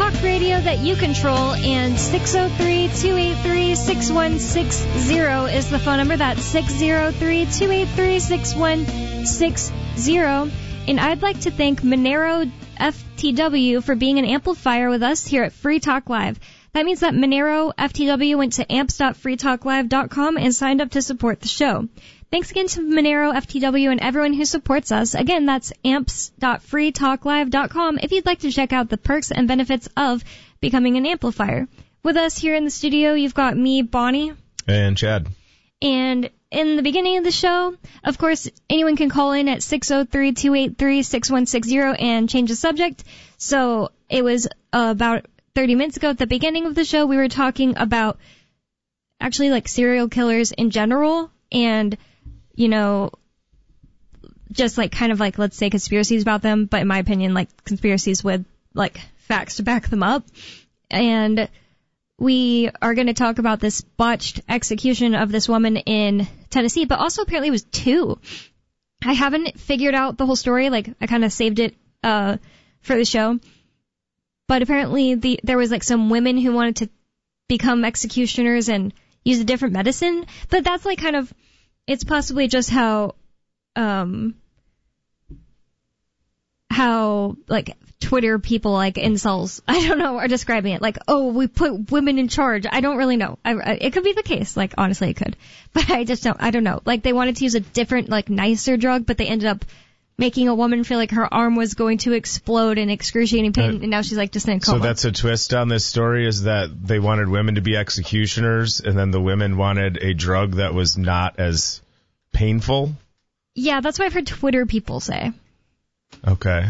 talk radio that you control, and 603-283-6160 is the phone number. That's 603-283-6160. And I'd like to thank Monero FTW for being an amplifier with us here at Free Talk Live. That means that Monero FTW went to amps.freetalklive.com and signed up to support the show. Thanks again to Monero FTW and everyone who supports us. Again, that's amps.freetalklive.com if you'd like to check out the perks and benefits of becoming an amplifier. With us here in the studio, you've got me, Bonnie. And Chad. And in the beginning of the show, of course, anyone can call in at 603-283-6160 and change the subject. So it was about 30 minutes ago at the beginning of the show, we were talking about actually like serial killers in general and, you know, just like kind of like, let's say conspiracies about them, but in my opinion, like conspiracies with like facts to back them up. And we are going to talk about this botched execution of this woman in Tennessee, but also apparently it was 2. I haven't figured out the whole story. Like, I kind of saved it for the show. But apparently there was like some women who wanted to become executioners and use a different medicine. But that's like kind of, it's possibly just how like Twitter people, like incels, I don't know, are describing it. Like, oh, we put women in charge. I don't really know. It could be the case. Like, honestly, it could. But I don't know. Like, they wanted to use a different, like, nicer drug, but they ended up making a woman feel like her arm was going to explode in excruciating pain, and now she's, like, just in a coma. So that's a twist on this story, is that they wanted women to be executioners, and then the women wanted a drug that was not as painful? Yeah, that's what I've heard Twitter people say. Okay.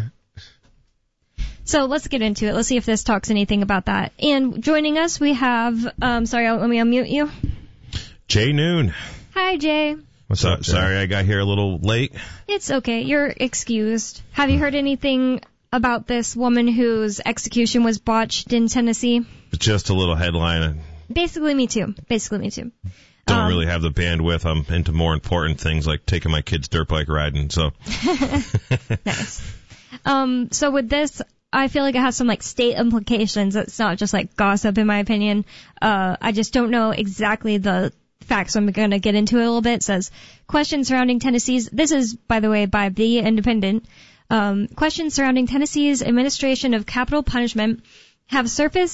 So let's get into it. Let's see if this talks anything about that. And joining us, we have, let me unmute you. Jay Noon. Hi, Jay. What's up, Jay? Sorry I got here a little late. It's okay. You're excused. Have you heard anything about this woman whose execution was botched in Tennessee? Just a little headline. Basically me too. Don't really have the bandwidth. I'm into more important things like taking my kids dirt bike riding, so. Nice. So with this, I feel like it has some like state implications. It's not just like gossip, in my opinion. I just don't know exactly the facts, so I'm going to get into it a little bit. It says, questions surrounding Tennessee's, this is, by the way, by The Independent, questions surrounding Tennessee's administration of capital punishment have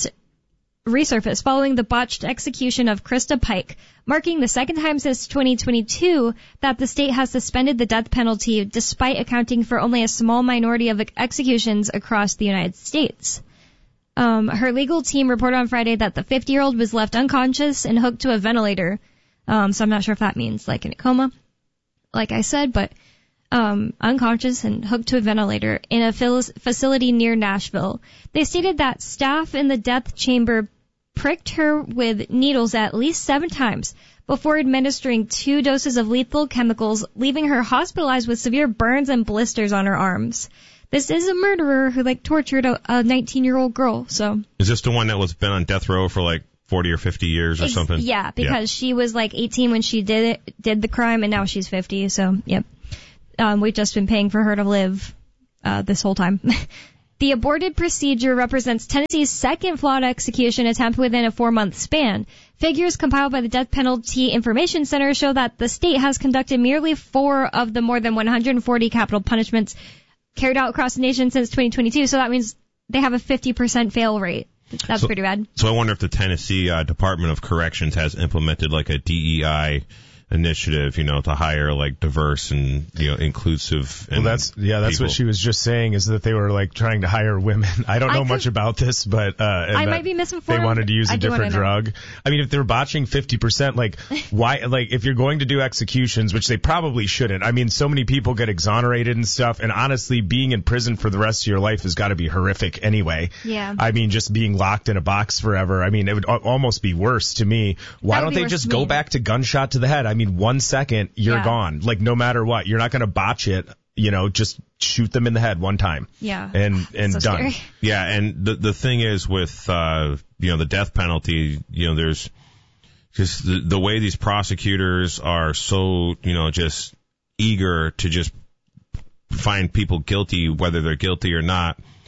resurfaced following the botched execution of Krista Pike, marking the second time since 2022 that the state has suspended the death penalty despite accounting for only a small minority of executions across the United States. Her legal team reported on Friday that the 50-year-old was left unconscious and hooked to a ventilator. So I'm not sure if that means like in a coma, like I said, but unconscious and hooked to a ventilator in a facility near Nashville. They stated that staff in the death chamber pricked her with needles at least 7 times before administering 2 doses of lethal chemicals, leaving her hospitalized with severe burns and blisters on her arms. This is a murderer who tortured a 19-year-old girl. So is this the one that was been on death row for 40 or 50 years or something? Yeah, because she was 18 when she did the crime, and now she's 50. So yep. We've just been paying for her to live this whole time. The aborted procedure represents Tennessee's second flawed execution attempt within a 4-month span. Figures compiled by the Death Penalty Information Center show that the state has conducted merely 4 of the more than 140 capital punishments carried out across the nation since 2022. So that means they have a 50% fail rate. That's pretty bad. So I wonder if the Tennessee Department of Corrections has implemented a DEI initiative, to hire diverse and inclusive. And that's what she was just saying, is that they were trying to hire women. I don't know much about this, but I might be misinformed. They wanted to use a different drug. I mean, if they're botching 50%, why? If you're going to do executions, which they probably shouldn't. I mean, so many people get exonerated and stuff, and honestly, being in prison for the rest of your life has got to be horrific anyway. Yeah. I mean, just being locked in a box forever. I mean, it would almost be worse to me. Why don't they just go back to gunshot to the head? I mean, 1 second, you're gone. No matter what, you're not going to botch it. Just shoot them in the head 1 time. Yeah. And so done. Scary. Yeah, and the thing is with the death penalty, there's just the way these prosecutors are so just eager to just find people guilty, whether they're guilty or not.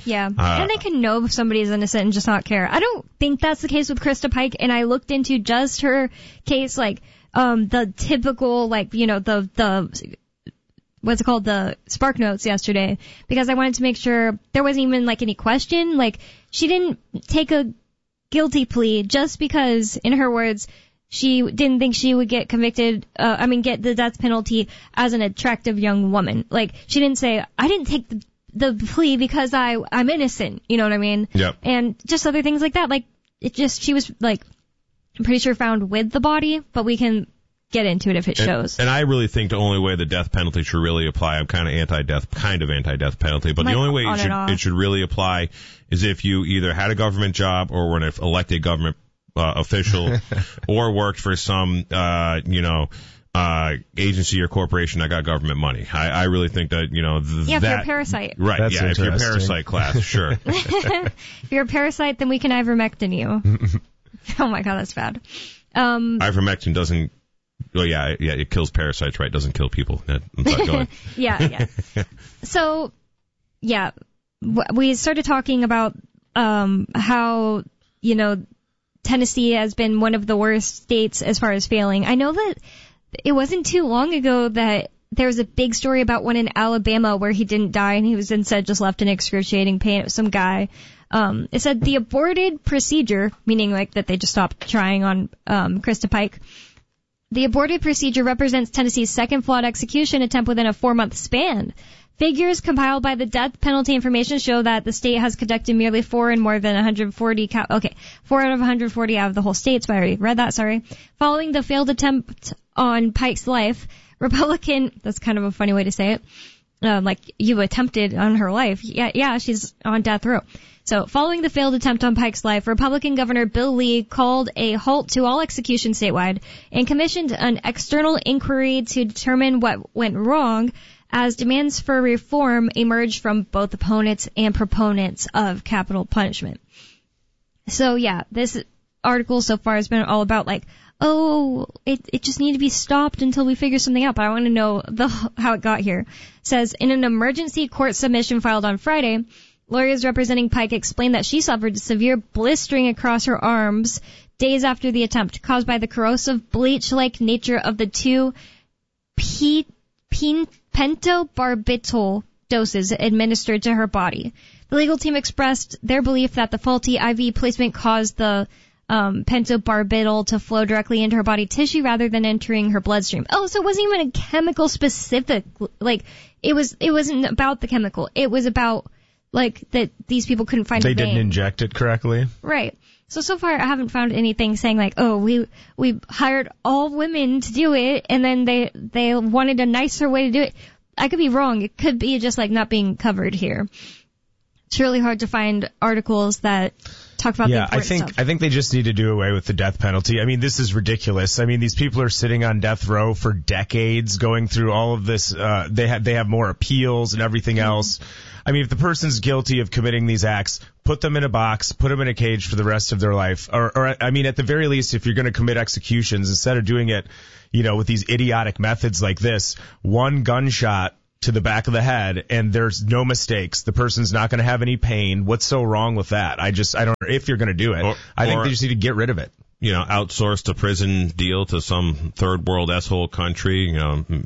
Yeah, and they can know if somebody is innocent and just not care. I don't think that's the case with Krista Pike, and I looked into just her case, like, the typical, like, you know, the what's it called, the Spark Notes yesterday, because I wanted to make sure there wasn't even, like, any question. Like, she didn't take a guilty plea just because, in her words, she didn't think she would get convicted, get the death penalty as an attractive young woman. Like, she didn't say, I didn't take the plea because I'm innocent, you know what I mean? Yep. And just other things like that. Like, she was, like, I'm pretty sure found with the body, but we can get into it if it shows. And I really think the only way the death penalty should really apply, I'm kind of anti-death penalty, but the only way it should really apply is if you either had a government job or were an elected government official or worked for some, agency or corporation that got government money. I really think that, if you're a parasite. Right, That's if you're a parasite class, sure. If you're a parasite, then we can ivermectin you. Oh my god, that's bad. Ivermectin doesn't, it kills parasites, right? It doesn't kill people. Go ahead. Yeah. So, yeah, we started talking about how, Tennessee has been one of the worst states as far as failing. I know that it wasn't too long ago that there was a big story about one in Alabama where he didn't die and he was instead just left in excruciating pain. It was some guy. It said the aborted procedure, meaning like that they just stopped trying on Krista Pike. The aborted procedure represents Tennessee's second flawed execution attempt within a 4-month span. Figures compiled by the Death Penalty Information show that the state has conducted merely 4 out of 140 out of the whole states, but I already read that, sorry. Following the failed attempt on Pike's life, that's kind of a funny way to say it, like you attempted on her life. Yeah, she's on death row. So, following the failed attempt on Pike's life, Republican Governor Bill Lee called a halt to all executions statewide and commissioned an external inquiry to determine what went wrong as demands for reform emerged from both opponents and proponents of capital punishment. So, yeah, this article so far has been all about like, it just needs to be stopped until we figure something out, but I want to know how it got here. It says, in an emergency court submission filed on Friday, lawyers representing Pike explained that she suffered severe blistering across her arms days after the attempt, caused by the corrosive bleach-like nature of the two pentobarbital doses administered to her body. The legal team expressed their belief that the faulty IV placement caused the pentobarbital to flow directly into her body tissue rather than entering her bloodstream. Oh, so it wasn't even a chemical specific, like, it wasn't about the chemical. It was about like that these people couldn't find a vein. They didn't inject it correctly. Right. So far I haven't found anything saying like, we hired all women to do it and then they wanted a nicer way to do it. I could be wrong. It could be just like not being covered here. It's really hard to find articles that talk about the important stuff. I think they just need to do away with the death penalty. I mean, this is ridiculous. I mean, these people are sitting on death row for decades, going through all of this. They have more appeals and everything else. I mean, if the person's guilty of committing these acts, put them in a box, put them in a cage for the rest of their life. Or I mean, at the very least, if you're going to commit executions, instead of doing it, with these idiotic methods like this, one gunshot to the back of the head and there's no mistakes. The person's not going to have any pain. What's so wrong with that? I don't know if you're going to do it. I think they just need to get rid of it. Outsource the prison deal to some third world asshole country,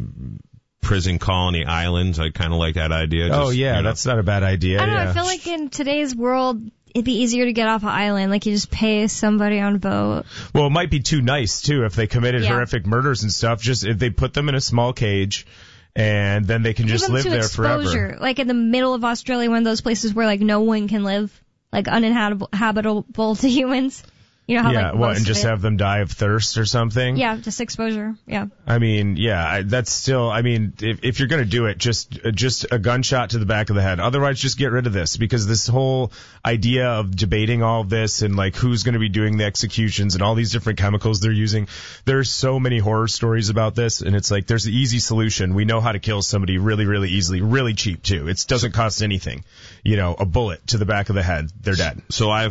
prison colony islands. I kind of like that idea. That's not a bad idea. I don't know. I feel like in today's world, it'd be easier to get off an island. Like you just pay somebody on a boat. Well, it might be too nice too if they committed horrific murders and stuff. Just if they put them in a small cage. And then they can just live there forever. Like in the middle of Australia, one of those places where like no one can live, like uninhabitable to humans. And just have them die of thirst or something? Yeah, just exposure. Yeah. I mean, that's still, if you're going to do it, just a gunshot to the back of the head. Otherwise, just get rid of this, because this whole idea of debating all of this and like who's going to be doing the executions and all these different chemicals they're using, there's so many horror stories about this, and it's like there's the easy solution. We know how to kill somebody really, really easily, really cheap too. It doesn't cost anything. A bullet to the back of the head, they're dead. So I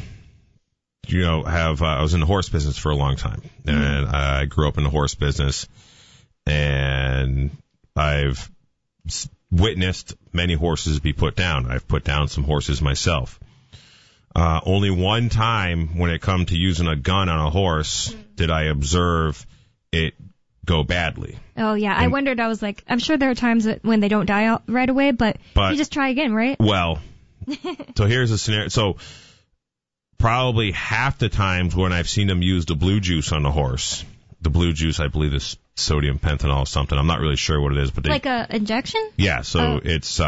was in the horse business for a long time, and I grew up in the horse business, and I've witnessed many horses be put down. I've put down some horses myself. Only one time when it come to using a gun on a horse did I observe it go badly. Oh, yeah. I wondered. I was like, I'm sure there are times when they don't die out right away, but you just try again, right? Well, so here's a scenario. So probably half the times when I've seen them use the blue juice on the horse, the blue juice, I believe, is sodium pentanol or something. I'm not really sure what it is, but like a injection? Yeah. So it's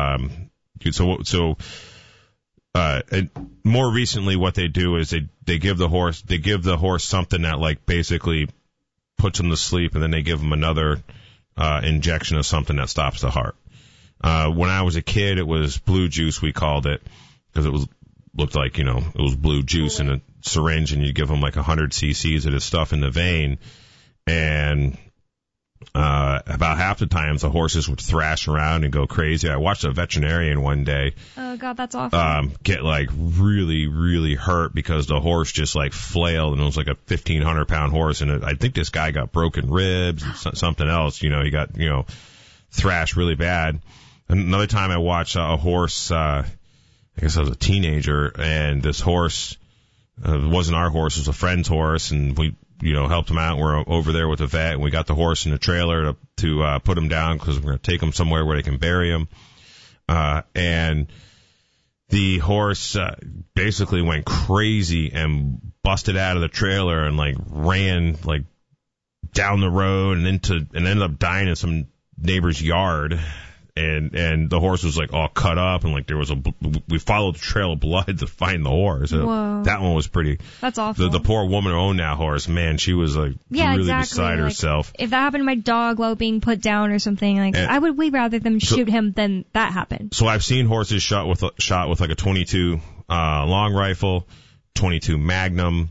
and more recently, what they do is they give the horse something that like basically puts him to sleep, and then they give him another injection of something that stops the heart. When I was a kid, it was blue juice, we called it, because looked like, it was blue juice in a syringe, and you give him like 100 cc's of this stuff in the vein, and about half the times the horses would thrash around and go crazy. I watched a veterinarian one day. Oh God, that's awful. Get like really, really hurt because the horse just like flailed, and it was like a 1,500 pound horse, and I think this guy got broken ribs and something else. He got thrashed really bad. Another time I watched a horse. I guess I was a teenager, and this horse wasn't our horse; it was a friend's horse, and we helped him out. We're over there with the vet, and we got the horse in the trailer to put him down because we're going to take him somewhere where they can bury him. And the horse basically went crazy and busted out of the trailer and like ran like down the road and ended up dying in some neighbor's yard. And the horse was like all cut up, and like we followed the trail of blood to find the horse. Whoa. That one was pretty. That's awful. The poor woman who owned that horse, man, she was like really beside herself. If that happened to my dog while being put down or something, I would way rather them shoot him than that happen. So I've seen horses shot with like a 22 long rifle, 22 Magnum,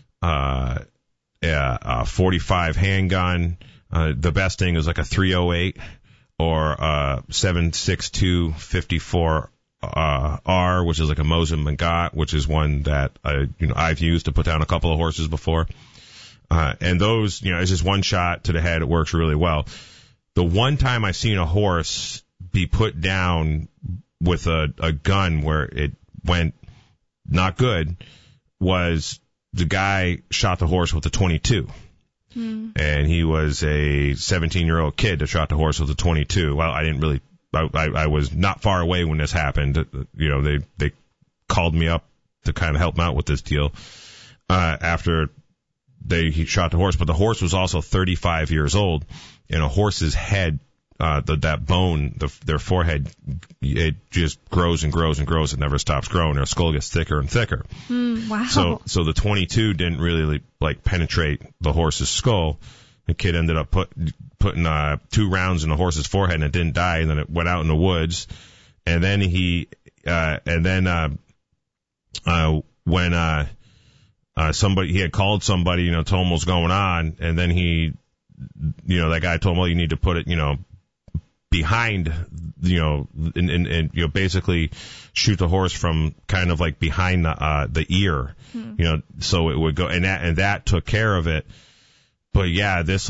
45 handgun. The best thing is like a 308. Or 7.62 54 R, which is like a Mosin Nagant, which is one that I've used to put down a couple of horses before. And those, it's just one shot to the head. It works really well. The one time I seen a horse be put down with a gun where it went not good was the guy shot the horse with a 22. And he was a 17-year-old kid that shot the horse with a 22. Well, I didn't really. I was not far away when this happened. They called me up to kind of help them out with this deal after he shot the horse. But the horse was also 35 years old, and a horse's head, that bone, their forehead, it just grows and grows and grows. It never stops growing. Their skull gets thicker and thicker. Wow. So the 22 didn't really like penetrate the horse's skull. The kid ended up putting 2 rounds in the horse's forehead, and it didn't die. And then it went out in the woods. And then when he had called somebody, told him what was going on, and then that guy told him, well, you need to put it, behind, and basically shoot the horse from kind of like behind the ear, so it would go, and that took care of it. But yeah, this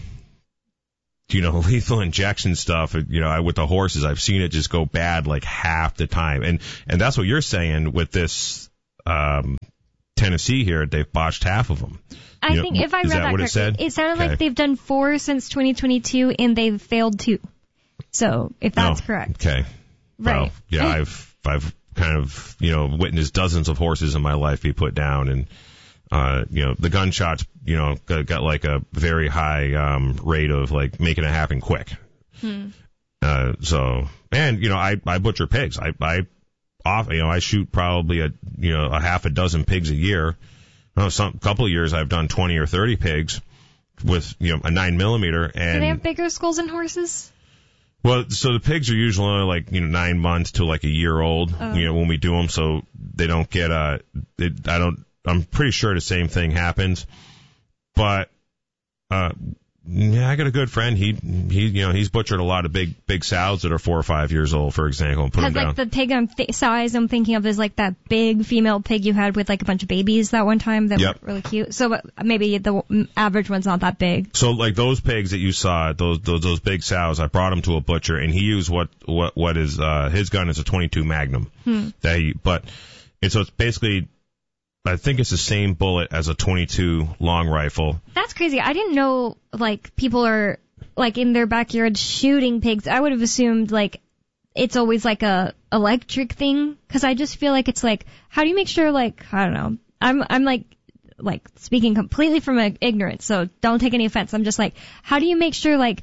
lethal injection stuff, with the horses, I've seen it just go bad like half the time, and that's what you're saying with this Tennessee here. They've botched half of them. I think if I read that correctly, it sounded like they've done 4 since 2022, and they've failed 2. So if that's correct. Okay. Right. Well, yeah, I've kind of, witnessed dozens of horses in my life be put down, and, the gunshots, got like a very high, rate of like making it happen quick. I butcher pigs. I shoot probably a half a dozen pigs a year. Couple of years I've done 20 or 30 pigs with, a 9mm. And do they have bigger skulls than horses? Well, so the pigs are usually only like, 9 months to like a year old, when we do them, so they don't get, I'm pretty sure the same thing happens. But, Yeah, I got a good friend. He's butchered a lot of big sows that are 4 or 5 years old, for example, and put them down. Like the pig size I'm thinking of is like that big female pig you had with like a bunch of babies that one time that were really cute. So maybe the average one's not that big. So like those pigs that you saw, those big sows, I brought them to a butcher, and he used what is his gun is a .22 Magnum. So it's basically, I think it's the same bullet as a .22 long rifle. That's crazy. I didn't know, like, people are, like, in their backyard shooting pigs. I would have assumed, like, it's always, like, a electric thing. Because I just feel like it's, like, how do you make sure, like, I don't know. I'm like, speaking completely from ignorance, so don't take any offense. I'm just like, how do you make sure, like,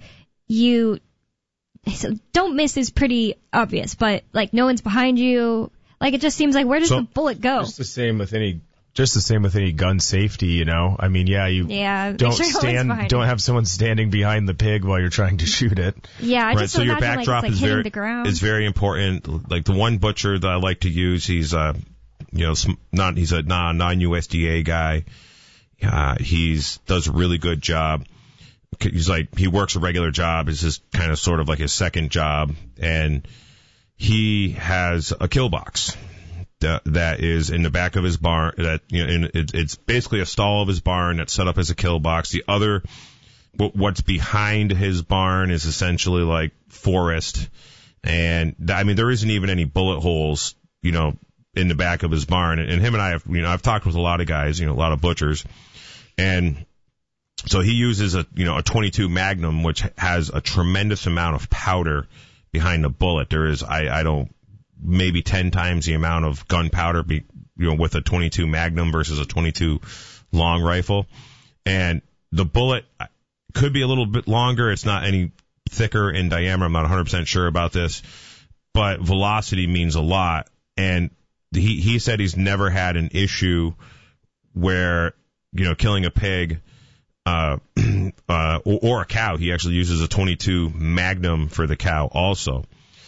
don't miss is pretty obvious, but, like, no one's behind you. Like, it just seems like, where does the bullet go? Just the same with any gun safety, you know. I mean, don't have someone standing behind the pig while you're trying to shoot it. Yeah, I just so your imagine, backdrop like, it's hitting the ground. is very important. Like the one butcher that I like to use, he's he's a non-USDA guy. Does a really good job. He works a regular job. It's his kind of sort of like his second job, and he has a kill box that is in the back of his barn. It's basically a stall of his barn that's set up as a kill box. The other, what's behind his barn is essentially like forest, and I mean there isn't even any bullet holes, in the back of his barn. And him and I have, I've talked with a lot of guys, a lot of butchers, and so he uses a .22 Magnum, which has a tremendous amount of powder behind the bullet. There is, maybe 10 times the amount of gunpowder with a .22 Magnum versus a .22 long rifle. And the bullet could be a little bit longer. It's not any thicker in diameter. I'm not 100% sure about this, but velocity means a lot. And he said he's never had an issue where, killing a pig, or a cow. He actually uses a .22 Magnum for the cow also.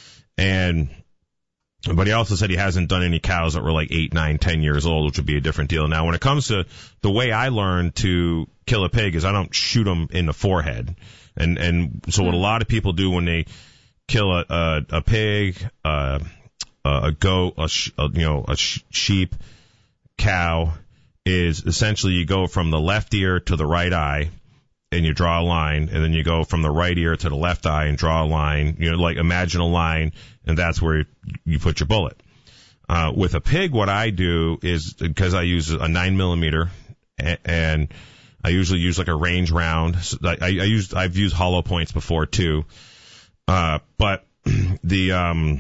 But he also said he hasn't done any cows that were like 8, 9, 10 years old, which would be a different deal. Now, when it comes to the way I learned to kill a pig is I don't shoot them in the forehead. And so what a lot of people do when they kill a pig, a goat, a sheep, cow, is essentially you go from the left ear to the right eye, and you draw a line, and then you go from the right ear to the left eye and draw a line, like imagine a line, and that's where you put your bullet. With a pig, what I do is, because I use a 9mm, and I usually use like a range round. So I've used hollow points before too. But the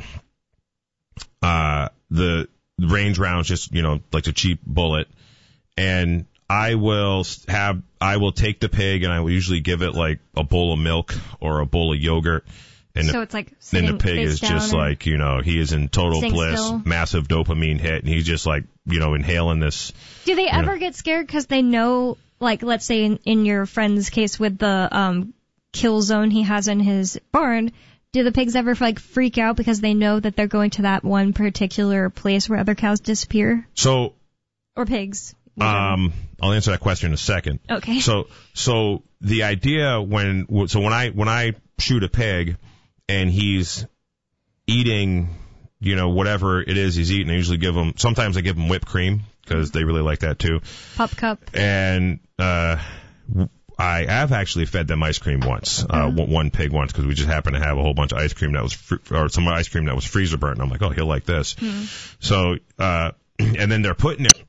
range round's just, like a cheap bullet. And I will take the pig, and I will usually give it like a bowl of milk or a bowl of yogurt. And so it's like, then the pig is just like, he is in total bliss, still. Massive dopamine hit, and he's just like, inhaling this. Do they ever get scared because they know, like, let's say in your friend's case with the kill zone he has in his barn, do the pigs ever like freak out because they know that they're going to that one particular place where other cows disappear? Or pigs? I'll answer that question in a second. Okay. So the idea when I shoot a pig and he's eating, whatever it is he's eating, sometimes I give him whipped cream because they really like that too. Pop cup. And, I have actually fed them ice cream once, one pig once, because we just happened to have a whole bunch of ice cream that was, or some ice cream that was freezer burnt. And I'm like, oh, he'll like this. So, and then they're putting it